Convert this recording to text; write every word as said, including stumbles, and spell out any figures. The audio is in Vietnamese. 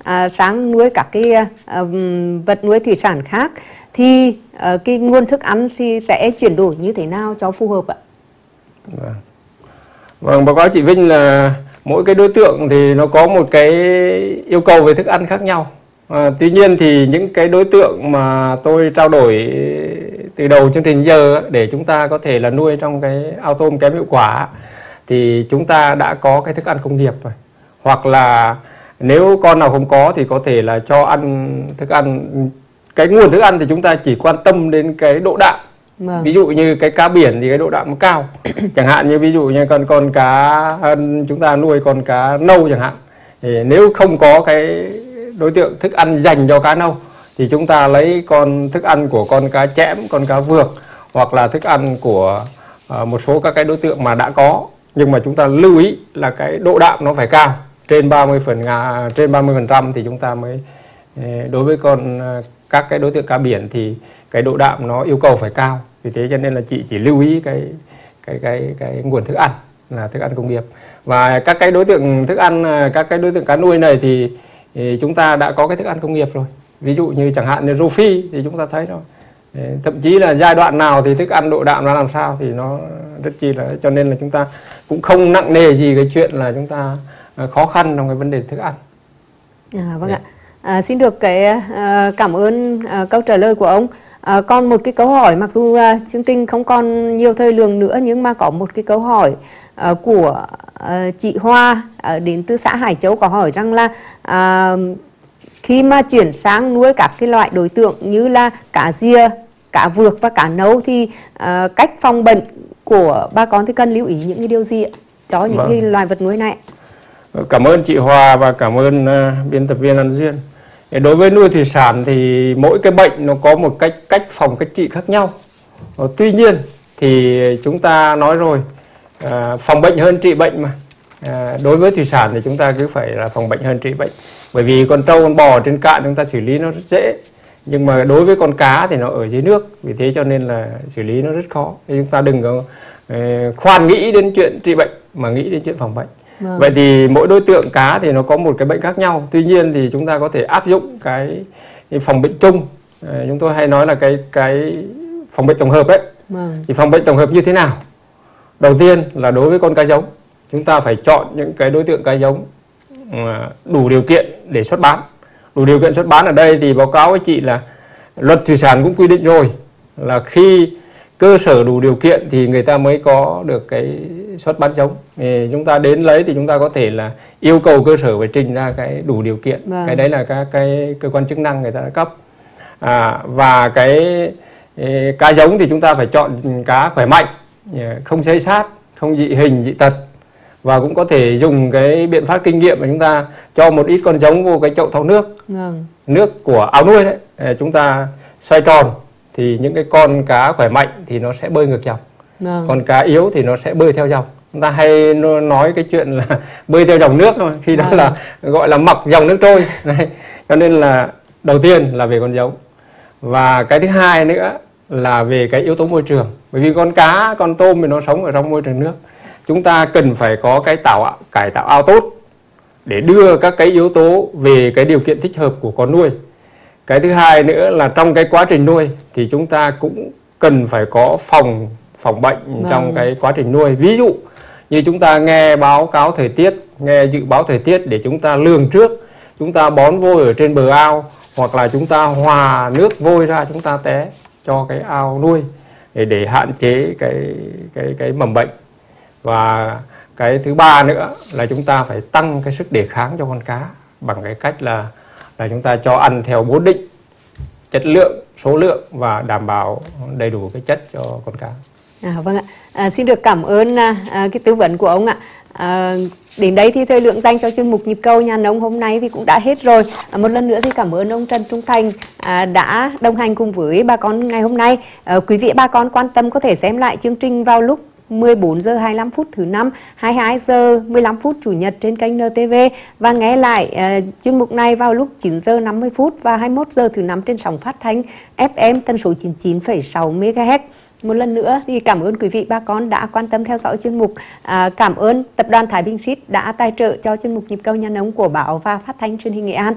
à, sang nuôi các cái à, vật nuôi thủy sản khác thì à, cái nguồn thức ăn thì sẽ chuyển đổi như thế nào cho phù hợp ạ? Vâng, vâng báo cáo chị Vinh là mỗi cái đối tượng thì nó có một cái yêu cầu về thức ăn khác nhau. À, tuy nhiên thì những cái đối tượng mà tôi trao đổi từ đầu chương trình giờ để chúng ta có thể là nuôi trong cái ao tôm kém hiệu quả thì chúng ta đã có cái thức ăn công nghiệp rồi. Hoặc là nếu con nào không có thì có thể là cho ăn thức ăn, cái nguồn thức ăn thì chúng ta chỉ quan tâm đến cái độ đạm. Vâng. Ví dụ như cái cá biển thì cái độ đạm nó cao. Chẳng hạn như ví dụ như con con cá chúng ta nuôi con cá nâu chẳng hạn, thì nếu không có cái đối tượng thức ăn dành cho cá nâu thì chúng ta lấy con thức ăn của con cá chẽm, con cá vược, hoặc là thức ăn của uh, một số các cái đối tượng mà đã có. Nhưng mà chúng ta lưu ý là cái độ đạm nó phải cao, trên ba mươi phần trên ba mươi phần trăm thì chúng ta mới, đối với con các cái đối tượng cá biển thì cái độ đạm nó yêu cầu phải cao. Vì thế cho nên là chị chỉ lưu ý cái cái cái cái nguồn thức ăn là thức ăn công nghiệp. Và các cái đối tượng thức ăn, các cái đối tượng cá nuôi này thì, thì chúng ta đã có cái thức ăn công nghiệp rồi. Ví dụ như chẳng hạn như rô phi thì chúng ta thấy rồi. Thậm chí là giai đoạn nào thì thức ăn độ đạm nó làm sao thì nó rất chi là, cho nên là chúng ta cũng không nặng nề gì cái chuyện là chúng ta khó khăn trong cái vấn đề thức ăn. À, vâng ạ. À, xin được cái uh, cảm ơn uh, câu trả lời của ông. À, còn một cái câu hỏi, mặc dù uh, chương trình không còn nhiều thời lượng nữa, nhưng mà có một cái câu hỏi uh, của uh, chị Hoa uh, đến từ xã Hải Châu, có hỏi rằng là uh, khi mà chuyển sang nuôi các cái loại đối tượng như là cá ria, cá vược và cá nâu thì uh, cách phòng bệnh của bà con thì cần lưu ý những cái điều gì ạ? Cho những vâng. cái loài vật nuôi này. Cảm ơn chị Hòa và cảm ơn uh, biên tập viên An Duyên. Đối với nuôi thủy sản thì mỗi cái bệnh nó có một cách cách phòng, cách trị khác nhau. uh, Tuy nhiên thì chúng ta nói rồi, uh, phòng bệnh hơn trị bệnh mà. uh, Đối với thủy sản thì chúng ta cứ phải là phòng bệnh hơn trị bệnh. Bởi vì con trâu, con bò trên cạn chúng ta xử lý nó rất dễ. Nhưng mà đối với con cá thì nó ở dưới nước, vì thế cho nên là xử lý nó rất khó. Thì chúng ta đừng có uh, khoan nghĩ đến chuyện trị bệnh mà nghĩ đến chuyện phòng bệnh. Vâng. Vậy thì mỗi đối tượng cá thì nó có một cái bệnh khác nhau. Tuy nhiên thì chúng ta có thể áp dụng cái, cái phòng bệnh chung. À, chúng tôi hay nói là cái cái phòng bệnh tổng hợp đấy. Vâng. Thì phòng bệnh tổng hợp như thế nào? Đầu tiên là đối với con cá giống, chúng ta phải chọn những cái đối tượng cá giống đủ điều kiện để xuất bán. Đủ điều kiện xuất bán ở đây thì báo cáo với chị là luật thủy sản cũng quy định rồi, là khi cơ sở đủ điều kiện thì người ta mới có được cái xuất bán giống. Thì chúng ta đến lấy thì chúng ta có thể là yêu cầu cơ sở phải trình ra cái đủ điều kiện. Vâng. Cái đấy là các cái cơ quan chức năng người ta đã cấp. À, và cái, cái cá giống thì chúng ta phải chọn cá khỏe mạnh, không xây sát, không dị hình, dị tật. Và cũng có thể dùng cái biện pháp kinh nghiệm mà chúng ta cho một ít con giống vô cái chậu thau nước. Vâng. Nước của ao nuôi đấy, chúng ta xoay tròn thì những cái con cá khỏe mạnh thì nó sẽ bơi ngược dòng. Vâng. Còn cá yếu thì nó sẽ bơi theo dòng. Chúng ta hay nói cái chuyện là bơi theo dòng nước thôi, khi đó vâng. là gọi là mặc dòng nước trôi. Đấy. Cho nên là đầu tiên là về con giống. Và cái thứ hai nữa là về cái yếu tố môi trường. Bởi vì con cá, con tôm thì nó sống ở trong môi trường nước. Chúng ta cần phải có cái tạo cải tạo ao tốt để đưa các cái yếu tố về cái điều kiện thích hợp của con nuôi. Cái thứ hai nữa là trong cái quá trình nuôi thì chúng ta cũng cần phải có phòng phòng bệnh vâng. trong cái quá trình nuôi. Ví dụ như chúng ta nghe báo cáo thời tiết, nghe dự báo thời tiết để chúng ta lường trước, chúng ta bón vôi ở trên bờ ao, hoặc là chúng ta hòa nước vôi ra chúng ta té cho cái ao nuôi để để hạn chế cái cái cái mầm bệnh. Và cái thứ ba nữa là chúng ta phải tăng cái sức đề kháng cho con cá bằng cái cách là là chúng ta cho ăn theo bố định chất lượng, số lượng và đảm bảo đầy đủ cái chất cho con cá. À, vâng ạ. À, xin được cảm ơn à, cái tư vấn của ông ạ. À, đến đây thì thời lượng dành cho chuyên mục Nhịp Cầu Nhà Nông hôm nay thì cũng đã hết rồi. À, một lần nữa thì cảm ơn ông Trần Trung Thành à, đã đồng hành cùng với bà con ngày hôm nay. À, quý vị bà con quan tâm có thể xem lại chương trình vào lúc mười bốn giờ hai mươi lăm phút thứ năm, hai mươi hai giờ mười lăm phút chủ nhật trên kênh en tê vê, và nghe lại uh, chuyên mục này vào lúc chín giờ năm mươi phút và hai mươi mốt giờ thứ năm trên sóng phát thanh ép em tần số chín mươi chín phẩy sáu mê ga héc. Một lần nữa thì cảm ơn quý vị bà con đã quan tâm theo dõi chuyên mục. À, cảm ơn tập đoàn Thái Bình Seed đã tài trợ cho chuyên mục Nhịp Cầu Nhà Nông của báo và phát thanh truyền hình Nghệ An.